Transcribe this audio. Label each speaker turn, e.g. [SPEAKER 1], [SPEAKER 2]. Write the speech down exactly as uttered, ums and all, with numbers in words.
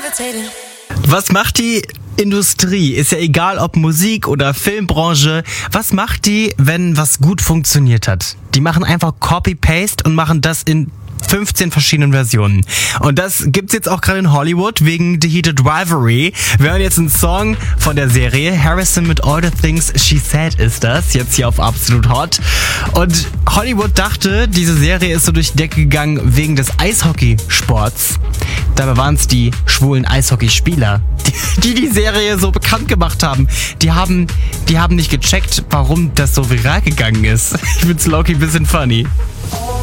[SPEAKER 1] Was macht die Industrie? Ist ja egal, ob Musik oder Filmbranche. Was macht die, wenn was gut funktioniert hat? Die machen einfach Copy-Paste und machen das in fünfzehn verschiedenen Versionen. Und das gibt's jetzt auch gerade in Hollywood wegen The Heated Rivalry. Wir hören jetzt einen Song von der Serie. Harrison mit All the Things She Said ist das. Jetzt hier auf Absolut Hot. Und Hollywood dachte, diese Serie ist so durch die Decke gegangen wegen des Eishockeysports. Dabei waren es die schwulen Eishockeyspieler, die die Serie so bekannt gemacht haben. Die haben, die haben nicht gecheckt, warum das so viral gegangen ist. Ich find's low-key ein bisschen funny.